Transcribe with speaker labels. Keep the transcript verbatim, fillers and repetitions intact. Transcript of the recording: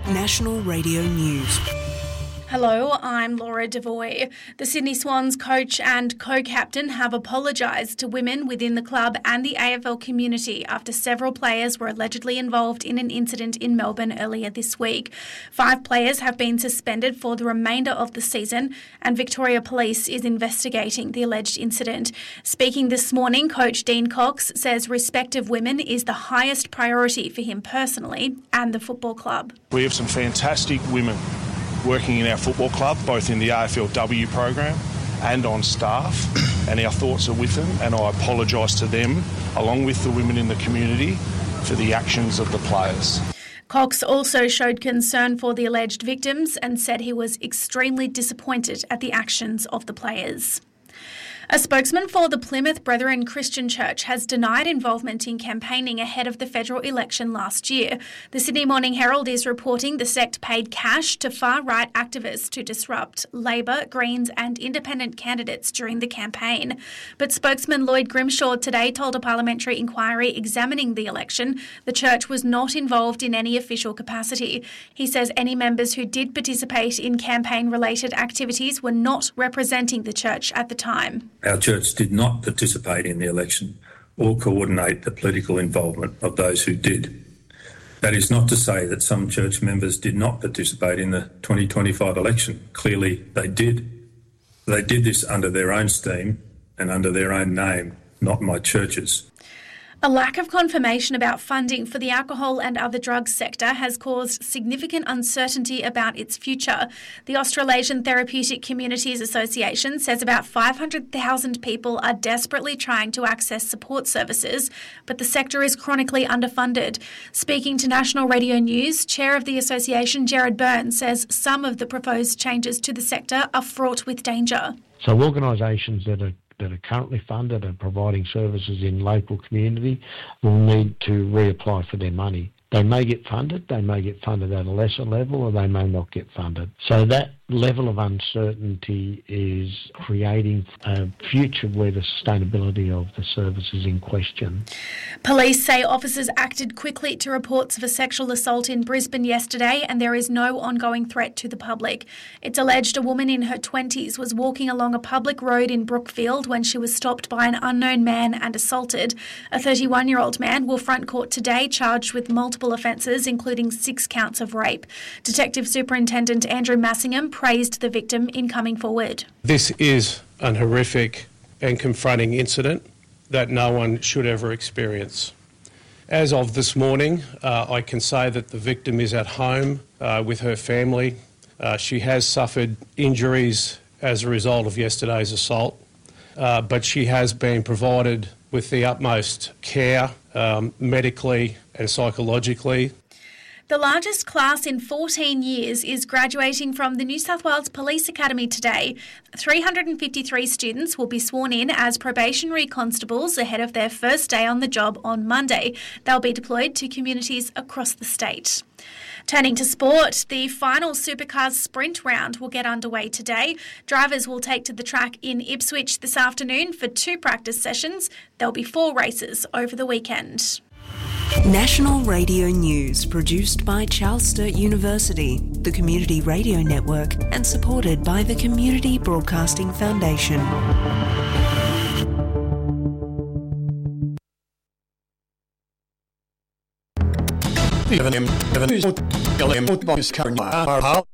Speaker 1: National Radio News.
Speaker 2: Hello, I'm Laura Devoy. The Sydney Swans coach and co-captain have apologised to women within the club and the A F L community after several players were allegedly involved in an incident in Melbourne earlier this week. Five players have been suspended for the remainder of the season, and Victoria Police is investigating the alleged incident. Speaking this morning, Coach Dean Cox says respect of women is the highest priority for him personally and the football club.
Speaker 3: We have some fantastic women working in our football club, both in the A F L W program and on staff, and our thoughts are with them, and I apologise to them, along with the women in the community, for the actions of the players.
Speaker 2: Cox also showed concern for the alleged victims and said he was extremely disappointed at the actions of the players. A spokesman for the Plymouth Brethren Christian Church has denied involvement in campaigning ahead of the federal election last year. The Sydney Morning Herald is reporting the sect paid cash to far-right activists to disrupt Labor, Greens and independent candidates during the campaign. But spokesman Lloyd Grimshaw today told a parliamentary inquiry examining the election the church was not involved in any official capacity. He says any members who did participate in campaign-related activities were not representing the church at the time.
Speaker 4: Our church did not participate in the election or coordinate the political involvement of those who did. That is not to say that some church members did not participate in the twenty twenty-five election. Clearly they did. They did this under their own steam and under their own name, not my church's.
Speaker 2: A lack of confirmation about funding for the alcohol and other drugs sector has caused significant uncertainty about its future. The Australasian Therapeutic Communities Association says about five hundred thousand people are desperately trying to access support services, but the sector is chronically underfunded. Speaking to National Radio News, Chair of the association, Gerard Burns, says some of the proposed changes to the sector are fraught with danger.
Speaker 5: So organisations that are that are currently funded and providing services in local community will need to reapply for their money. They may get funded, they may get funded at a lesser level, or they may not get funded. So that level of uncertainty is creating a future where the sustainability of the services in question.
Speaker 2: Police say officers acted quickly to reports of a sexual assault in Brisbane yesterday, and there is no ongoing threat to the public. It's alleged a woman in her twenties was walking along a public road in Brookfield when she was stopped by an unknown man and assaulted. A thirty-one-year-old man will front court today charged with multiple offences, including six counts of rape. Detective Superintendent Andrew Massingham praised the victim in coming forward.
Speaker 6: This is an horrific and confronting incident that no one should ever experience. As of this morning, uh, I can say that the victim is at home uh, with her family. Uh, she has suffered injuries as a result of yesterday's assault, uh, but she has been provided with the utmost care, um, medically and psychologically.
Speaker 2: The largest class in fourteen years is graduating from the New South Wales Police Academy today. three hundred fifty-three students will be sworn in as probationary constables ahead of their first day on the job on Monday. They'll be deployed to communities across the state. Turning to sport, the final Supercars sprint round will get underway today. Drivers will take to the track in Ipswich this afternoon for two practice sessions. There'll be four races over the weekend.
Speaker 1: National Radio News, produced by Charles Sturt University, the Community Radio Network, and supported by the Community Broadcasting Foundation.
Speaker 7: The